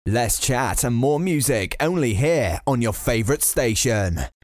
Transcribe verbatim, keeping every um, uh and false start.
Less chat and more music only here on your favourite station.